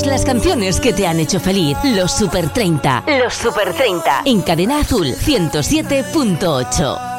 las canciones que te han hecho feliz. Los Super 30. Los Super 30. En Cadena Azul 107.8.